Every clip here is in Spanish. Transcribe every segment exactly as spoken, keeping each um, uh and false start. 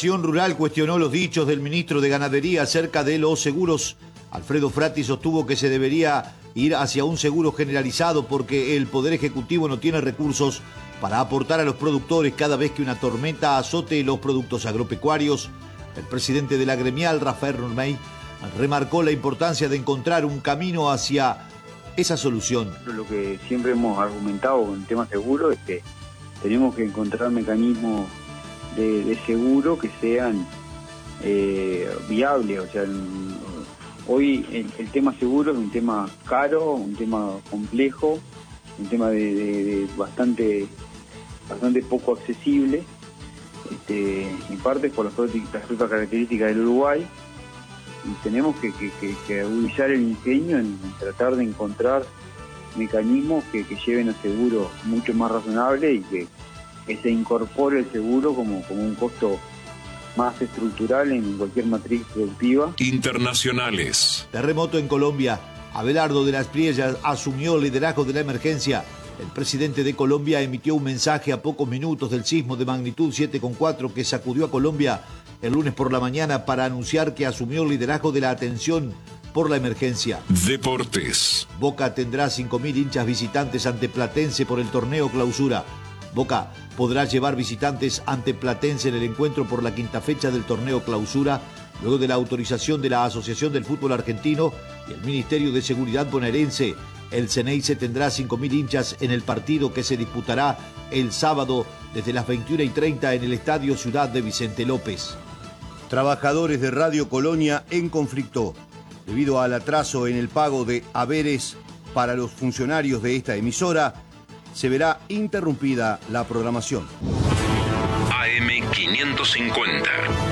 Nación Rural cuestionó los dichos del ministro de Ganadería acerca de los seguros. Alfredo Frati sostuvo que se debería ir hacia un seguro generalizado porque el Poder Ejecutivo no tiene recursos para aportar a los productores cada vez que una tormenta azote los productos agropecuarios. El presidente de la gremial, Rafael Romey, remarcó la importancia de encontrar un camino hacia esa solución. Lo que siempre hemos argumentado con el tema seguro es que tenemos que encontrar mecanismos de, de seguro que sean eh, viables. O sea, el, hoy el, el tema seguro es un tema caro, un tema complejo, un tema de, de, de bastante, bastante poco accesible, este, en parte por las propias, las propias características del Uruguay. Y tenemos que, que, que, que agudizar el ingenio en, en tratar de encontrar mecanismos que, que lleven a seguros mucho más razonables y que, que se incorpore el seguro como, como un costo más estructural en cualquier matriz productiva. Internacionales. Terremoto en Colombia. Abelardo de las Priellas asumió el liderazgo de la emergencia. El presidente de Colombia emitió un mensaje a pocos minutos del sismo de magnitud siete coma cuatro que sacudió a Colombia el lunes por la mañana para anunciar que asumió el liderazgo de la atención por la emergencia. Deportes. Boca tendrá cinco mil hinchas visitantes ante Platense por el torneo Clausura. Boca podrá llevar visitantes ante Platense en el encuentro por la quinta fecha del torneo Clausura, luego de la autorización de la Asociación del Fútbol Argentino y el Ministerio de Seguridad bonaerense. El Ceneice tendrá cinco mil hinchas en el partido que se disputará el sábado desde las veintiuna y treinta en el Estadio Ciudad de Vicente López. Trabajadores de Radio Colonia en conflicto debido al atraso en el pago de haberes para los funcionarios de esta emisora. Se verá interrumpida la programación. A M quinientos cincuenta.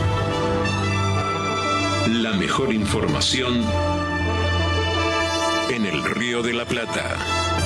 La mejor información en el Río de la Plata.